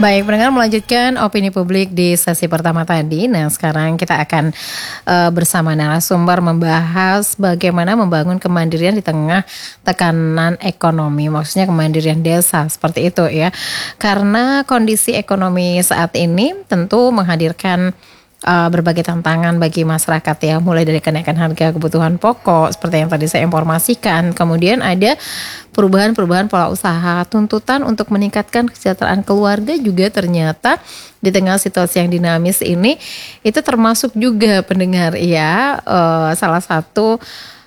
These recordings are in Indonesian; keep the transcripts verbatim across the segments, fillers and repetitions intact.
Baik, pendengar, melanjutkan opini publik di sesi pertama tadi. Nah, sekarang kita akan uh, bersama narasumber membahas bagaimana membangun kemandirian di tengah tekanan ekonomi. Maksudnya kemandirian desa, seperti itu ya. Karena kondisi ekonomi saat ini tentu menghadirkan Uh, berbagai tantangan bagi masyarakat ya, mulai dari kenaikan harga kebutuhan pokok seperti yang tadi saya informasikan, kemudian ada perubahan-perubahan pola usaha, tuntutan untuk meningkatkan kesejahteraan keluarga juga ternyata di tengah situasi yang dinamis ini itu termasuk juga pendengar ya, uh, salah satu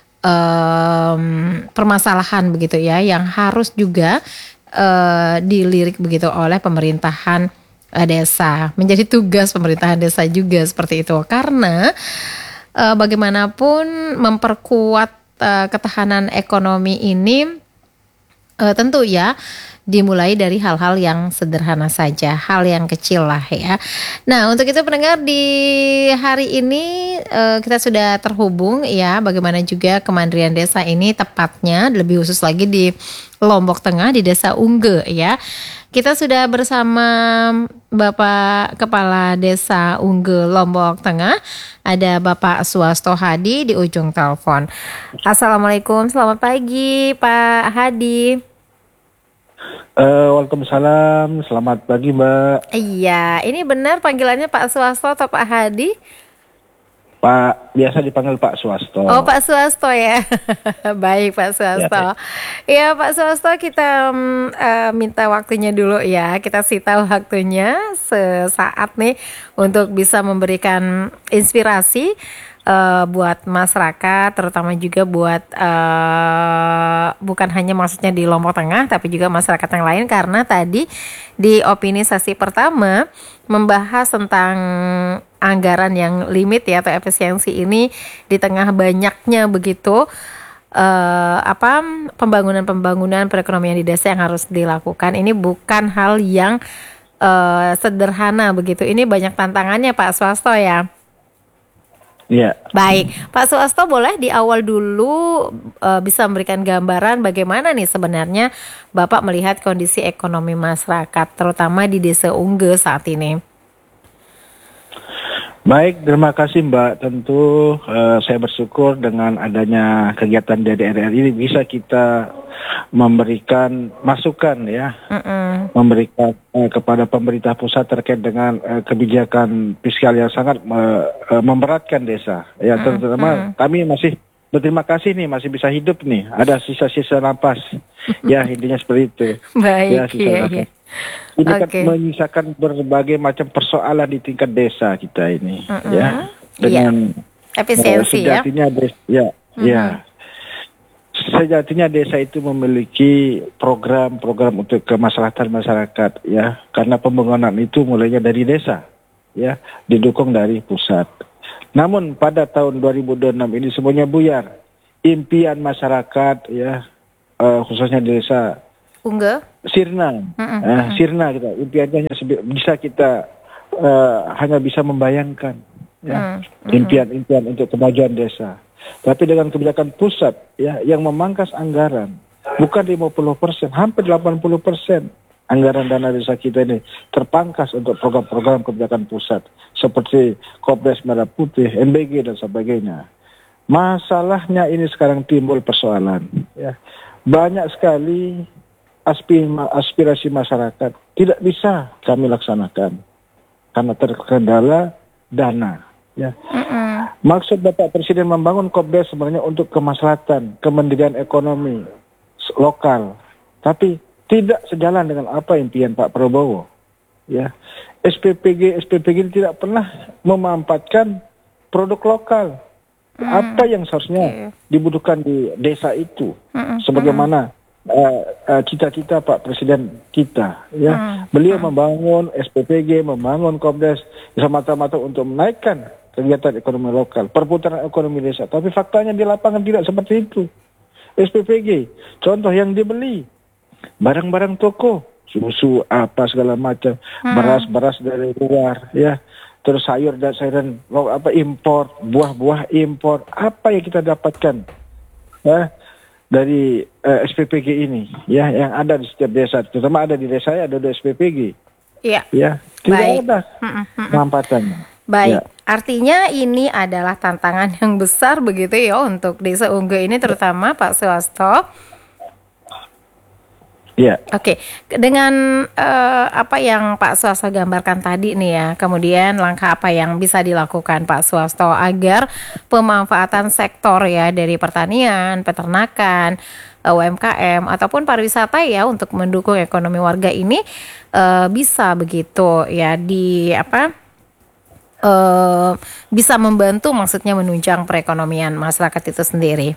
um, permasalahan begitu ya yang harus juga uh, dilirik begitu oleh pemerintahan desa, menjadi tugas pemerintahan desa juga seperti itu, karena e, bagaimanapun memperkuat e, ketahanan ekonomi ini e, tentu ya dimulai dari hal-hal yang sederhana saja, hal yang kecil lah ya. Nah, untuk itu pendengar, di hari ini e, kita sudah terhubung ya, bagaimana juga kemandirian desa ini tepatnya lebih khusus lagi di Lombok Tengah, di Desa Ungge ya. Kita sudah bersama Bapak Kepala Desa Ungge Lombok Tengah, ada Bapak Suwasto Hadi di ujung telepon. Assalamualaikum, selamat pagi Pak Hadi. Uh, Waalaikumsalam, selamat pagi Mbak. Iya, ini benar panggilannya Pak Suwasto atau Pak Hadi? Pak, biasa dipanggil Pak Suwasto. Oh, Pak Suwasto ya. Baik Pak Suwasto. Ya, ya Pak Suwasto, kita um, uh, minta waktunya dulu ya. Kita sita waktunya sesaat nih untuk bisa memberikan inspirasi uh, buat masyarakat, terutama juga buat uh, bukan hanya maksudnya di Lombok Tengah, tapi juga masyarakat yang lain, karena tadi di opini sesi pertama membahas tentang anggaran yang limit ya atau efisiensi ini di tengah banyaknya begitu uh, apa pembangunan-pembangunan perekonomian di desa yang harus dilakukan. Ini bukan hal yang uh, sederhana begitu. Ini banyak tantangannya Pak Suwasto ya. Iya. Baik, Pak Suwasto, boleh di awal dulu uh, bisa memberikan gambaran bagaimana nih sebenarnya Bapak melihat kondisi ekonomi masyarakat, terutama di Desa Ungge saat ini. Baik, terima kasih Mbak. Tentu uh, saya bersyukur dengan adanya kegiatan D D R R ini bisa kita memberikan masukan ya, Mm-mm. memberikan uh, kepada pemerintah pusat terkait dengan uh, kebijakan fiskal yang sangat uh, uh, memberatkan desa. Ya, terutama Mm-mm. kami masih berterima kasih nih, masih bisa hidup nih, ada sisa-sisa napas. Ya, intinya seperti itu. Baik, ya, sisa iya, napas. iya. Ini kan Okay. menyisakan berbagai macam persoalan di tingkat desa kita ini, Mm-mm. ya, dengan yeah. efisiensi uh, sejatinya ya. Desa, ya, mm-hmm. ya, sejatinya desa itu memiliki program-program untuk kemaslahatan masyarakat, ya, karena pembangunan itu mulainya dari desa, ya, didukung dari pusat. Namun pada tahun dua ribu dua puluh enam ini semuanya buyar, impian masyarakat, ya, uh, khususnya desa Ungge, sirna, mm-mm. eh, sirna kita, impiannya bisa kita uh, hanya bisa membayangkan, ya, mm-hmm. impian-impian untuk kemajuan desa. Tapi dengan kebijakan pusat, ya, yang memangkas anggaran, bukan lima puluh persen, hampir delapan puluh persen anggaran dana desa kita ini terpangkas untuk program-program kebijakan pusat seperti Kopdes Merah Putih, M B G dan sebagainya. Masalahnya ini sekarang timbul persoalan, ya, banyak sekali aspirasi masyarakat tidak bisa kami laksanakan karena terkendala dana. Ya. Mm-mm. Maksud Bapak Presiden membangun Kopdes sebenarnya untuk kemaslahatan, kemandirian ekonomi lokal, tapi tidak sejalan dengan apa impian Pak Prabowo. Ya, S P P G S P P G tidak pernah memanfaatkan produk lokal. Mm. Apa yang seharusnya okay. dibutuhkan di desa itu, Mm-mm. sebagaimana Uh, uh, cita-cita Pak Presiden kita, ya, hmm. beliau hmm. membangun S P P G, membangun Kopdes semata-mata untuk menaikkan kegiatan ekonomi lokal, perputaran ekonomi desa. Tapi faktanya di lapangan tidak seperti itu. S P P G, contoh yang dibeli barang-barang toko, susu apa segala macam, hmm. beras-beras dari luar, ya, terus sayur dan sayuran apa impor, buah-buah impor, apa yang kita dapatkan, ya, dari uh, S P P G ini, ya, yang ada di setiap desa, terutama ada di desa saya ada di S P P G, Iya. Ya, tidak Baik. ada pemanfaatannya. Baik, Ya. artinya ini adalah tantangan yang besar begitu ya untuk Desa Unggah ini terutama Pak Suwasto. Ya. Oke, dengan eh, apa yang Pak Suwasto gambarkan tadi nih ya, kemudian langkah apa yang bisa dilakukan Pak Suwasto agar pemanfaatan sektor ya dari pertanian, peternakan, eh, U M K M ataupun pariwisata ya untuk mendukung ekonomi warga ini eh, bisa begitu ya di apa eh, bisa membantu maksudnya menunjang perekonomian masyarakat itu sendiri.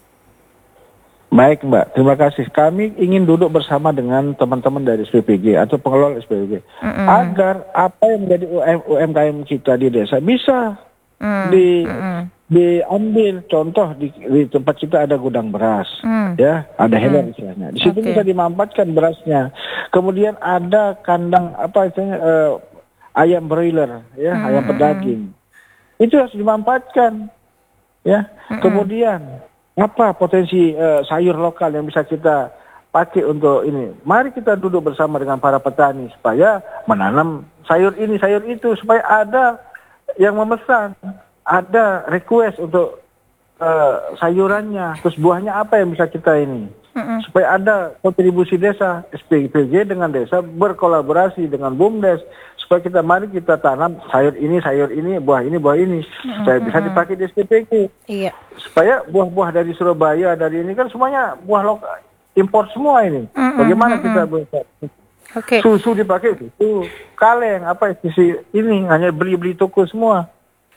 Baik Mbak, terima kasih. Kami ingin duduk bersama dengan teman-teman dari S P P G atau pengelola S P P G Mm-mm. agar apa yang menjadi U M K M kita di desa bisa Mm, di mm-mm. diambil. Contoh di, di tempat kita ada gudang beras, Mm. ya ada header istilahnya. Di situ Oke. bisa dimanfaatkan berasnya. Kemudian ada kandang apa istilahnya eh, ayam broiler, ya Mm, ayam mm-mm. pedaging. Itu harus dimanfaatkan, ya. Kemudian apa potensi eh, sayur lokal yang bisa kita pakai untuk ini? Mari kita duduk bersama dengan para petani supaya menanam sayur ini, sayur itu, supaya ada yang memesan, ada request untuk eh, sayurannya, terus buahnya apa yang bisa kita ini, Mm-mm. supaya ada kontribusi desa, S P P G dengan desa berkolaborasi dengan BUMDes, supaya kita mari kita tanam sayur ini, sayur ini, buah ini, buah ini, supaya bisa dipakai di S P P G. Iya. Supaya buah-buah dari Surabaya, dari ini kan semuanya buah lokal, impor semua ini. Mm-mm, Bagaimana mm-mm. kita bisa Oke. susu dipakai, susu kaleng, apa isi ini hanya beli-beli toko semua.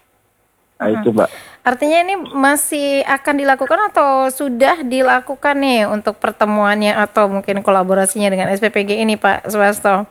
Nah itu Mbak. Artinya ini masih akan dilakukan atau sudah dilakukan nih untuk pertemuannya atau mungkin kolaborasinya dengan S P P G ini Pak Suwasto?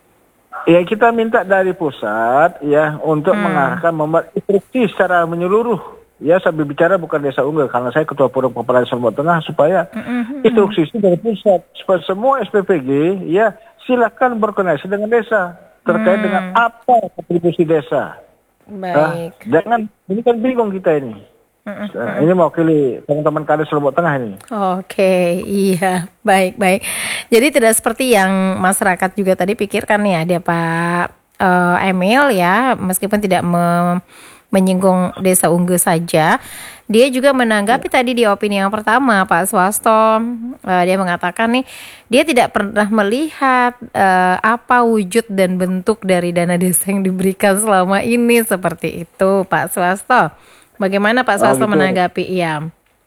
Ya kita minta dari pusat ya untuk Hmm. mengarahkan membuat instruksi secara menyeluruh. Ya sambil bicara bukan Desa Unggah karena saya Ketua Forum Koperasi Lombok Tengah, supaya Mm-mm. instruksi itu dari pusat supaya semua S P P G ya silakan berkoordinasi dengan desa terkait Hmm. dengan apa kontribusi desa. Baik. Ah, jangan ini kan bingung kita ini. Mm-mm. Nah, ini mewakili teman-teman Kades Lombok Tengah ini. Oke, iya, baik, baik. Jadi tidak seperti yang masyarakat juga tadi pikirkan ya, ada Pak eh, Emil ya, meskipun tidak me- menyinggung Desa Unggah saja, dia juga menanggapi tadi di opini yang pertama Pak Suwasto. Eh, dia mengatakan nih, dia tidak pernah melihat eh, apa wujud dan bentuk dari dana desa yang diberikan selama ini seperti itu, Pak Suwasto. Bagaimana Pak Oh, Suwasto gitu. menanggapi? Iya.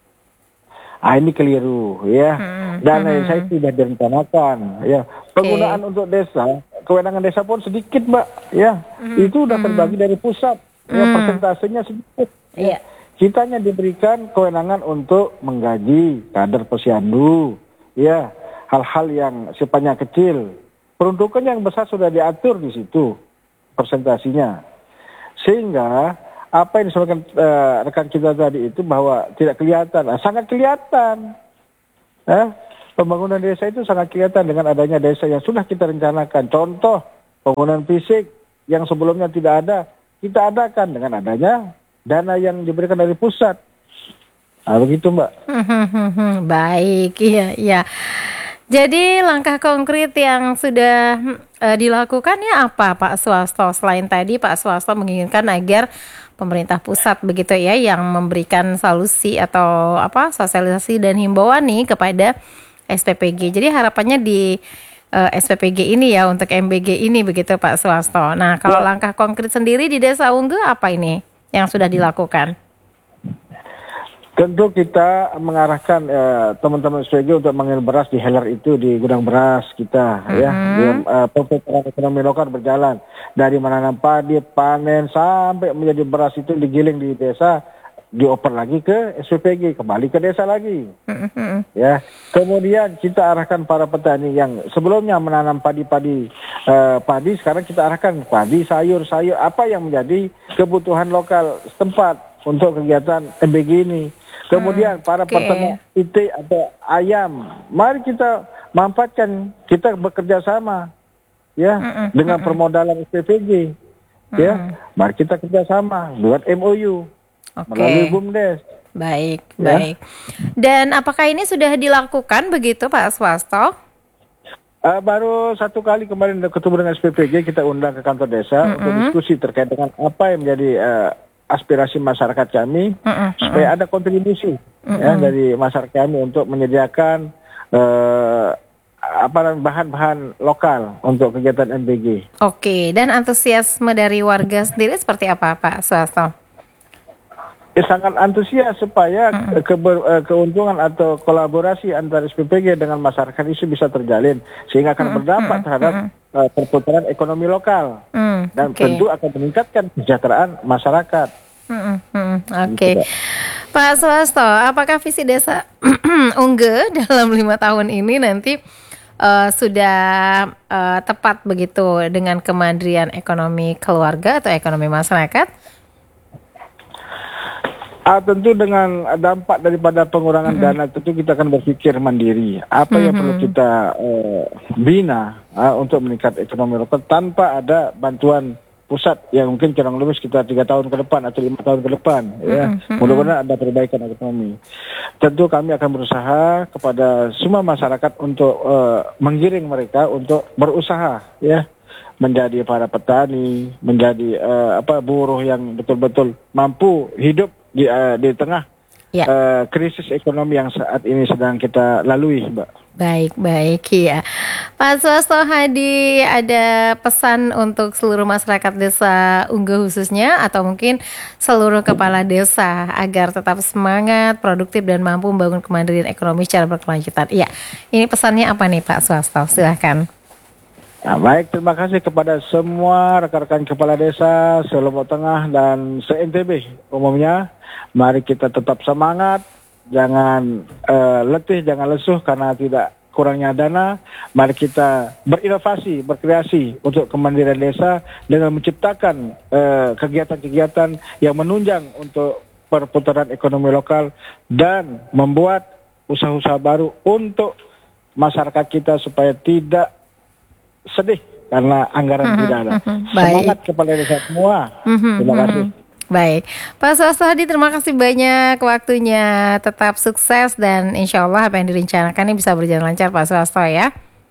Ah ini keliru ya. Hmm, Dan hmm. saya sudah direncanakan ya. Penggunaan untuk desa, kewenangan desa pun sedikit, Mbak, ya. Itu udah terbagi dari pusat. Ya, Hmm. persentasenya sedikit. Iya. Ya. Kita hanya diberikan kewenangan untuk menggaji kader posyandu, ya. Hal-hal yang sifatnya kecil. Peruntukan yang besar sudah diatur di situ persentasinya. Sehingga apa yang disampaikan eh, rekan kita tadi itu bahwa tidak kelihatan, nah, sangat kelihatan. Eh, pembangunan desa itu sangat kelihatan dengan adanya desa yang sudah kita rencanakan. Contoh pembangunan fisik yang sebelumnya tidak ada, kita adakan dengan adanya dana yang diberikan dari pusat. Nah, begitu Mbak. Baik, iya, iya. Jadi langkah konkret yang sudah eh, dilakukan ya apa Pak Suwasto? Selain tadi Pak Suwasto menginginkan agar pemerintah pusat begitu ya yang memberikan solusi atau apa sosialisasi dan himbauan nih kepada S P P G. Jadi harapannya di eh, S P P G ini ya untuk M B G ini begitu Pak Suwasto. Nah kalau Ya. langkah konkret sendiri di Desa Unggah apa ini yang sudah dilakukan? Tentu kita mengarahkan eh, teman-teman S P G untuk mengambil beras di heller itu di gudang beras kita, ya. Di, eh, perputaran ekonomi lokal berjalan dari menanam padi, panen sampai menjadi beras itu digiling di desa, dioper lagi ke S P P G, kembali ke desa lagi, ya. Kemudian kita arahkan para petani yang sebelumnya menanam padi-padi eh, padi, sekarang kita arahkan padi, sayur-sayur apa yang menjadi kebutuhan lokal setempat untuk kegiatan M B G ini. Kemudian para oke. peternak itik atau ayam, mari kita manfaatkan, kita bekerja sama, ya, dengan permodalan S P P G, ya, mari kita kerjasama buat M O U Oke. melalui BUMDes. Baik, Ya. baik. Dan apakah ini sudah dilakukan begitu Pak Suwasto? Uh, baru satu kali kemarin ketemu dengan S P P G, kita undang ke kantor desa mm-hmm. untuk diskusi terkait dengan apa yang menjadi uh, aspirasi masyarakat kami, mm-hmm. supaya ada kontribusi mm-hmm. ya, dari masyarakat kami untuk menyediakan uh, apa bahan-bahan lokal untuk kegiatan M P G. Oke, dan antusiasme dari warga sendiri seperti apa, Pak Suharto? Ya, sangat antusias supaya mm-hmm. ke- keuntungan atau kolaborasi antara S P P G dengan masyarakat itu bisa terjalin, sehingga akan mm-hmm. berdampak terhadap mm-hmm. uh, perputaran ekonomi lokal mm, dan okay. tentu akan meningkatkan kesejahteraan masyarakat. Mm-hmm. Oke, okay. Pak Suharto, apakah visi desa Unggah dalam lima tahun ini nanti Uh, sudah uh, tepat begitu dengan kemandirian ekonomi keluarga atau ekonomi masyarakat? Ah, tentu dengan dampak daripada pengurangan mm-hmm. dana, tentu kita akan berpikir mandiri. Apa mm-hmm. yang perlu kita uh, bina uh, untuk meningkat ekonomi lokal tanpa ada bantuan pusat yang mungkin kurang lebih sekitar tiga tahun ke depan atau lima tahun ke depan. Mm-hmm. Ya, mudah-mudahan ada perbaikan ekonomi. Tentu kami akan berusaha kepada semua masyarakat untuk uh, menggiring mereka untuk berusaha, ya, menjadi para petani, menjadi uh, apa buruh yang betul-betul mampu hidup di uh, di tengah ya. uh, krisis ekonomi yang saat ini sedang kita lalui, Mbak. Baik, baik, ya. Pak Suharto Hadi, ada pesan untuk seluruh masyarakat desa Unggah khususnya, atau mungkin seluruh kepala desa agar tetap semangat, produktif, dan mampu membangun kemandirian ekonomi secara berkelanjutan. Iya, ini pesannya apa nih Pak Suharto? Silahkan. Nah, baik, terima kasih kepada semua rekan-rekan kepala desa se-Lombok Tengah dan se-N T B umumnya. Mari kita tetap semangat. Jangan uh, letih, jangan lesuh karena tidak kurangnya dana. Mari kita berinovasi, berkreasi untuk kemandirian desa dengan menciptakan uh, kegiatan-kegiatan yang menunjang untuk perputaran ekonomi lokal dan membuat usaha-usaha baru untuk masyarakat kita supaya tidak sedih karena anggaran mm-hmm, tidak ada. Mm-hmm, semangat kepada desa semua. Mm-hmm, Terima kasih. Baik, Pak Suharto Hadi, terima kasih banyak waktunya. Tetap sukses dan insya Allah apa yang direncanakan ini bisa berjalan lancar, Pak Suharto, ya.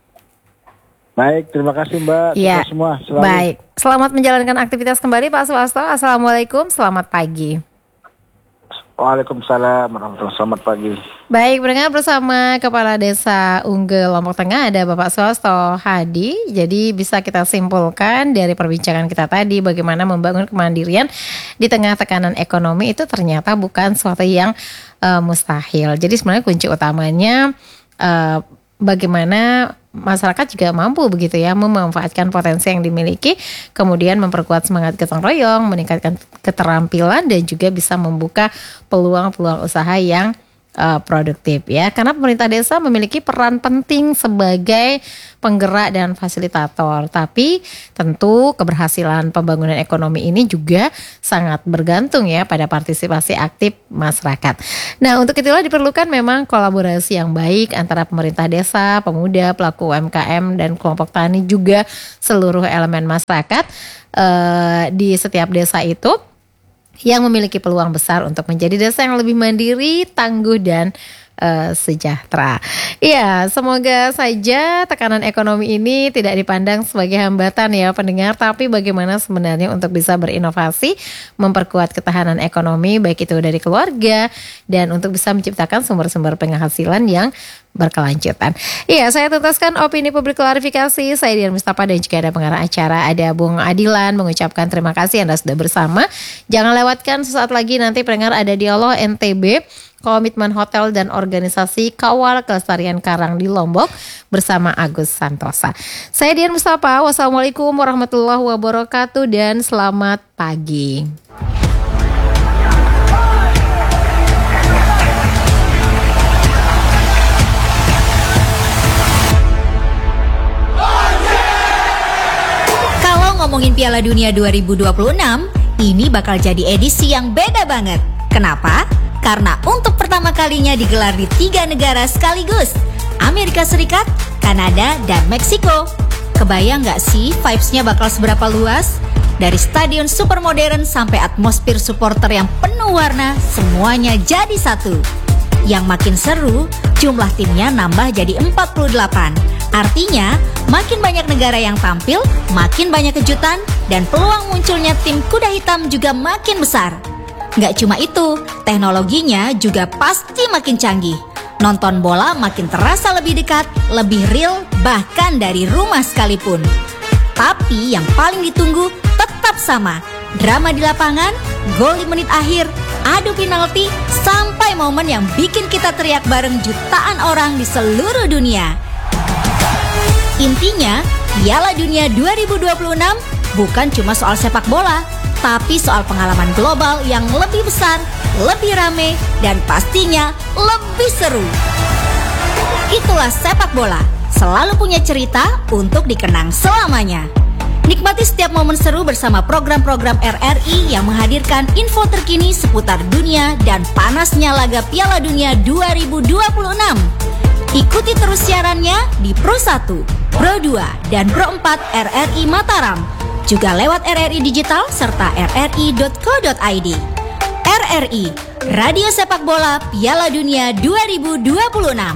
Baik, terima kasih Mbak. Ya. Semua selalu. Baik, selamat menjalankan aktivitas kembali Pak Suharto. Assalamualaikum, selamat pagi. Waalaikumsalam warahmatullahi wabarakatuh. Selamat pagi. Baik, berdengar bersama Kepala Desa Unggah Lombok Tengah ada Bapak Suharto Hadi. Jadi bisa kita simpulkan dari perbincangan kita tadi bagaimana membangun kemandirian di tengah tekanan ekonomi itu ternyata bukan sesuatu yang uh, mustahil. Jadi sebenarnya kunci utamanya uh, bagaimana masyarakat juga mampu begitu ya memanfaatkan potensi yang dimiliki, kemudian memperkuat semangat gotong royong, meningkatkan keterampilan dan juga bisa membuka peluang-peluang usaha yang uh, produktif ya. Karena pemerintah desa memiliki peran penting sebagai penggerak dan fasilitator. Tapi tentu keberhasilan pembangunan ekonomi ini juga sangat bergantung ya pada partisipasi aktif masyarakat. Nah, untuk itulah diperlukan memang kolaborasi yang baik antara pemerintah desa, pemuda, pelaku U M K M dan kelompok tani juga seluruh elemen masyarakat uh, di setiap desa itu yang memiliki peluang besar untuk menjadi desa yang lebih mandiri, tangguh dan uh, sejahtera. Iya, semoga saja tekanan ekonomi ini tidak dipandang sebagai hambatan ya pendengar, tapi bagaimana sebenarnya untuk bisa berinovasi, memperkuat ketahanan ekonomi baik itu dari keluarga dan untuk bisa menciptakan sumber-sumber penghasilan yang berkelanjutan. Iya, saya tuntaskan opini publik klarifikasi. Saya Dian Mustafa dan juga ada pengarah acara, ada Bung Adilan mengucapkan terima kasih Anda sudah bersama. Jangan lewatkan sesaat lagi nanti pendengar ada dialog N T B, Komitmen Hotel dan Organisasi Kawal Kelestarian Karang di Lombok bersama Agus Santosa. Saya Dian Mustafa, wassalamualaikum warahmatullahi wabarakatuh dan selamat pagi. Ngomongin Piala Dunia dua ribu dua puluh enam, ini bakal jadi edisi yang beda banget. Kenapa? Karena untuk pertama kalinya digelar di tiga negara sekaligus, Amerika Serikat, Kanada, dan Meksiko. Kebayang gak sih vibes-nya bakal seberapa luas? Dari stadion super modern sampai atmosfer supporter yang penuh warna, semuanya jadi satu. Yang makin seru, jumlah timnya nambah jadi empat puluh delapan. Artinya, makin banyak negara yang tampil, makin banyak kejutan, dan peluang munculnya tim kuda hitam juga makin besar. Nggak cuma itu, teknologinya juga pasti makin canggih. Nonton bola makin terasa lebih dekat, lebih real, bahkan dari rumah sekalipun. Tapi yang paling ditunggu tetap sama. Drama di lapangan, gol di menit akhir, adu penalti, sampai momen yang bikin kita teriak bareng jutaan orang di seluruh dunia. Intinya, Piala Dunia dua ribu dua puluh enam bukan cuma soal sepak bola, tapi soal pengalaman global yang lebih besar, lebih rame, dan pastinya lebih seru. Itulah sepak bola, selalu punya cerita untuk dikenang selamanya. Nikmati setiap momen seru bersama program-program R R I yang menghadirkan info terkini seputar dunia dan panasnya laga Piala Dunia dua ribu dua puluh enam. Ikuti terus siarannya di Pro satu, Pro dua, dan Pro empat R R I Mataram. Juga lewat R R I Digital serta r r i dot co dot i d. R R I, Radio Sepak Bola Piala Dunia dua ribu dua puluh enam.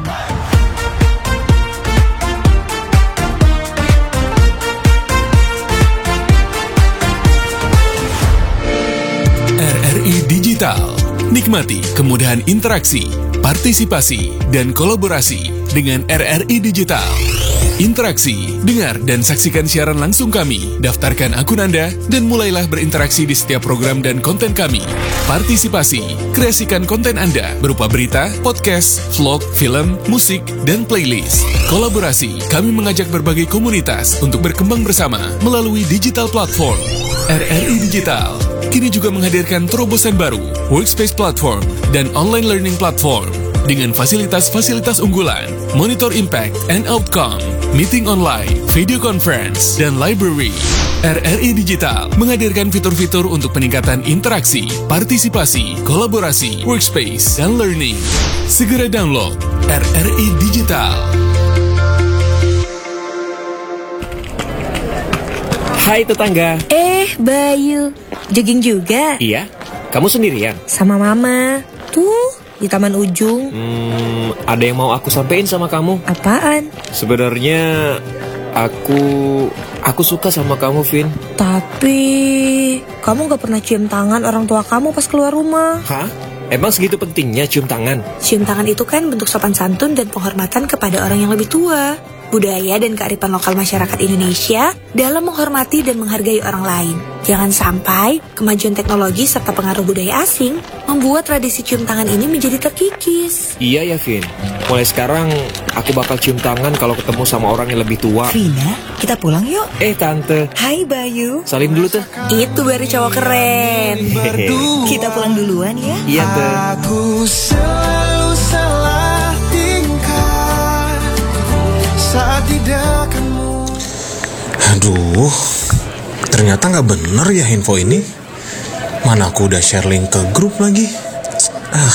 R R I Digital. Nikmati kemudahan interaksi, partisipasi, dan kolaborasi dengan R R I Digital. Interaksi, dengar dan saksikan siaran langsung kami, daftarkan akun Anda, dan mulailah berinteraksi di setiap program dan konten kami. Partisipasi, kreasikan konten Anda berupa berita, podcast, vlog, film, musik, dan playlist. Kolaborasi, kami mengajak berbagai komunitas untuk berkembang bersama melalui digital platform. R R I Digital kini juga menghadirkan terobosan baru, workspace platform, dan online learning platform dengan fasilitas-fasilitas unggulan, monitor impact and outcome, meeting online, video conference, dan library. R R I Digital menghadirkan fitur-fitur untuk peningkatan interaksi, partisipasi, kolaborasi, workspace, dan learning. Segera download R R I Digital. Hai tetangga. Eh, Bayu, jogging juga? Iya, kamu sendirian? Sama mama. Tuh, di taman ujung. Hmm, ada yang mau aku sampein sama kamu. Apaan? Sebenarnya aku aku suka sama kamu, Vin. Tapi kamu gak pernah cium tangan orang tua kamu pas keluar rumah. Hah? Emang segitu pentingnya cium tangan? Cium tangan itu kan bentuk sopan santun dan penghormatan kepada orang yang lebih tua. Budaya dan kearifan lokal masyarakat Indonesia dalam menghormati dan menghargai orang lain. Jangan sampai kemajuan teknologi serta pengaruh budaya asing membuat tradisi cium tangan ini menjadi terkikis. Iya ya, Vin. Mulai sekarang aku bakal cium tangan kalau ketemu sama orang yang lebih tua. Vina, kita pulang yuk. Eh Tante, Hai Bayu. salim dulu tuh. Itu baru cowok keren. Kita pulang duluan ya. Iya tuh. Aku selalu salah tingkah saat tidak kamu. Aduh, ternyata nggak bener ya info ini. Mana aku udah share link ke grup lagi. Ah,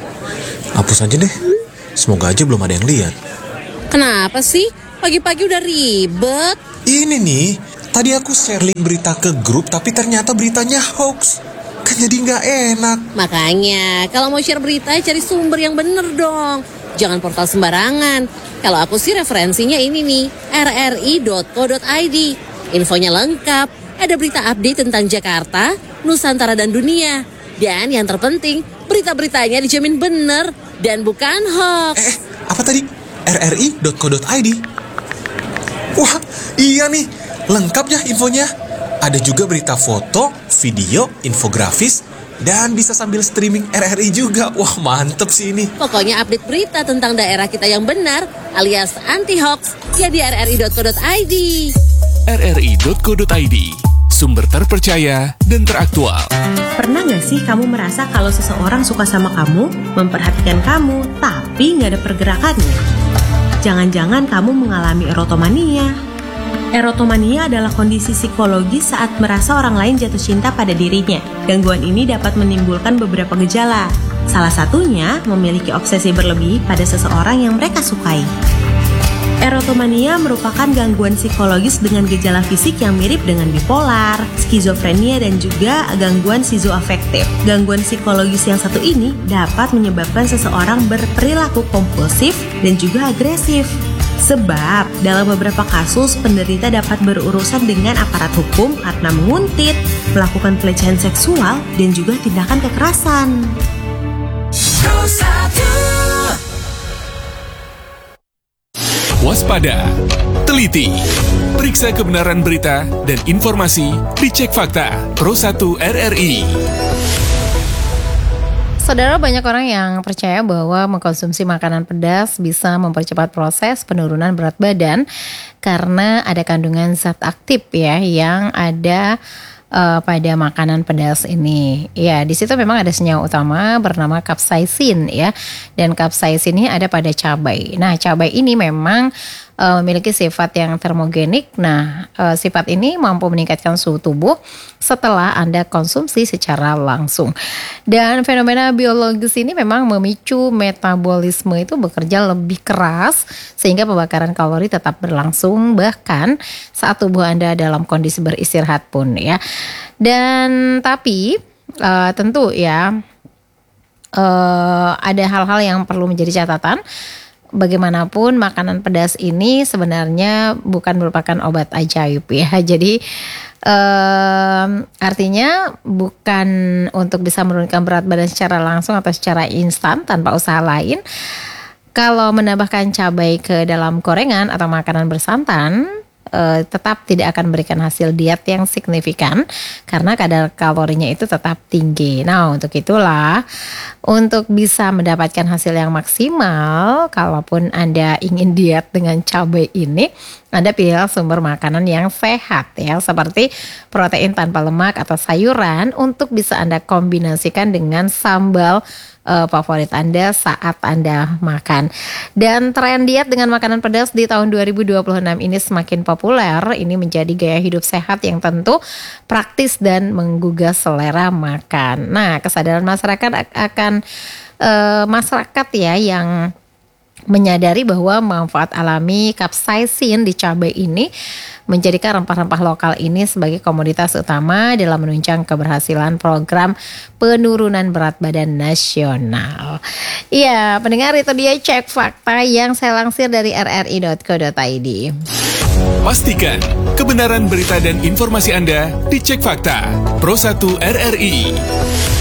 hapus aja deh. Semoga aja belum ada yang lihat. Kenapa sih? Pagi-pagi udah ribet. Ini nih, tadi aku share link berita ke grup, tapi ternyata beritanya hoax. Kan jadi nggak enak. Makanya, kalau mau share berita, cari sumber yang bener dong. Jangan portal sembarangan. Kalau aku sih referensinya ini nih, r r i dot co dot i d. Infonya lengkap, ada berita update tentang Jakarta, Nusantara, dan dunia. Dan yang terpenting, berita-beritanya dijamin bener dan bukan hoax. Eh, apa tadi? r r i dot co dot i d. Wah, iya nih, lengkap ya infonya. Ada juga berita foto, video, infografis, dan bisa sambil streaming R R I juga. Wah, mantep sih ini. Pokoknya update berita tentang daerah kita yang benar, alias anti-hoax, ya di r r i dot co dot i d. r r i dot co dot i d, sumber terpercaya dan teraktual. Pernah gak sih kamu merasa kalau seseorang suka sama kamu, memperhatikan kamu, tapi gak ada pergerakannya? Jangan-jangan kamu mengalami erotomania. Erotomania adalah kondisi psikologis saat merasa orang lain jatuh cinta pada dirinya. Gangguan ini dapat menimbulkan beberapa gejala. Salah satunya memiliki obsesi berlebih pada seseorang yang mereka sukai. Erotomania merupakan gangguan psikologis dengan gejala fisik yang mirip dengan bipolar, skizofrenia, dan juga gangguan skizoafektif. Gangguan psikologis yang satu ini dapat menyebabkan seseorang berperilaku kompulsif dan juga agresif. Sebab dalam beberapa kasus penderita dapat berurusan dengan aparat hukum karena menguntit, melakukan pelecehan seksual, dan juga tindakan kekerasan. Waspada, teliti, periksa kebenaran berita dan informasi di Cek Fakta Pro satu R R I. Saudara, banyak orang yang percaya bahwa mengkonsumsi makanan pedas bisa mempercepat proses penurunan berat badan karena ada kandungan zat aktif ya yang ada uh, pada makanan pedas ini. Ya, di situ memang ada senyawa utama bernama capsaicin ya. Dan capsaicin ini ada pada cabai. Nah, cabai ini memang uh, memiliki sifat yang termogenik. Nah, uh, sifat ini mampu meningkatkan suhu tubuh setelah Anda konsumsi secara langsung. Dan fenomena biologis ini memang memicu metabolisme itu bekerja lebih keras sehingga pembakaran kalori tetap berlangsung bahkan saat tubuh Anda dalam kondisi beristirahat pun ya. Dan tapi uh, tentu ya uh, ada hal-hal yang perlu menjadi catatan. Bagaimanapun makanan pedas ini sebenarnya bukan merupakan obat ajaib ya. Jadi um, artinya bukan untuk bisa menurunkan berat badan secara langsung atau secara instan tanpa usaha lain. Kalau menambahkan cabai ke dalam gorengan atau makanan bersantan, Uh, tetap tidak akan memberikan hasil diet yang signifikan karena kadar kalorinya itu tetap tinggi. Nah, untuk itulah untuk bisa mendapatkan hasil yang maksimal, kalaupun Anda ingin diet dengan cabai ini, Anda pilih sumber makanan yang sehat ya, seperti protein tanpa lemak atau sayuran untuk bisa Anda kombinasikan dengan sambal Uh, favorit Anda saat Anda makan. Dan tren diet dengan makanan pedas di tahun dua ribu dua puluh enam ini semakin populer. Ini menjadi gaya hidup sehat yang tentu praktis dan menggugah selera makan. Nah, kesadaran masyarakat akan uh, masyarakat ya yang menyadari bahwa manfaat alami capsaicin di cabai ini menjadikan rempah-rempah lokal ini sebagai komoditas utama dalam menunjang keberhasilan program penurunan berat badan nasional. Iya, pendengar, itu dia Cek Fakta yang saya lansir dari r r i dot co dot i d. Pastikan kebenaran berita dan informasi Anda di Cek Fakta Pro satu R R I.